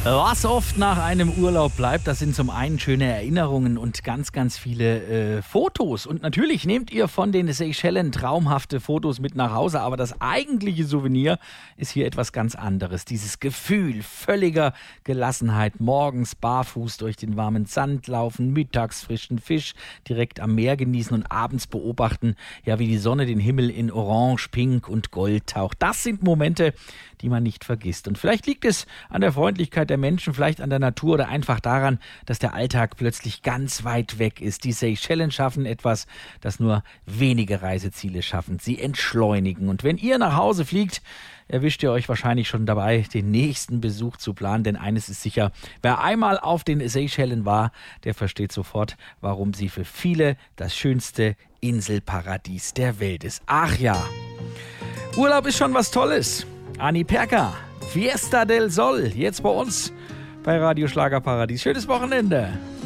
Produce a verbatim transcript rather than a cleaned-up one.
Was oft nach einem Urlaub bleibt, das sind zum einen schöne Erinnerungen und ganz, ganz viele äh, Fotos. Und natürlich nehmt ihr von den Seychellen traumhafte Fotos mit nach Hause, aber das eigentliche Souvenir ist hier etwas ganz anderes. Dieses Gefühl völliger Gelassenheit, morgens barfuß durch den warmen Sand laufen, mittags frischen Fisch direkt am Meer genießen und abends beobachten, ja, wie die Sonne den Himmel in Orange, Pink und Gold taucht. Das sind Momente, die man nicht vergisst. Und vielleicht liegt es an der Freundlichkeit der Menschen, vielleicht an der Natur oder einfach daran, dass der Alltag plötzlich ganz weit weg ist. Die Seychellen schaffen etwas, das nur wenige Reiseziele schaffen. Sie entschleunigen. Und wenn ihr nach Hause fliegt, erwischt ihr euch wahrscheinlich schon dabei, den nächsten Besuch zu planen. Denn eines ist sicher, wer einmal auf den Seychellen war, der versteht sofort, warum sie für viele das schönste Inselparadies der Welt ist. Ach ja, Urlaub ist schon was Tolles. Anni Perka, Fiesta del Sol, jetzt bei uns bei Radio Schlagerparadies. Schönes Wochenende.